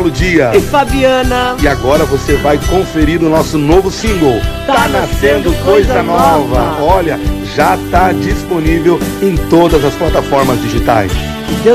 Dia e Fabiana. E agora você vai conferir o nosso novo single, Tá Nascendo Coisa Nova. Olha, já está disponível em todas as plataformas digitais.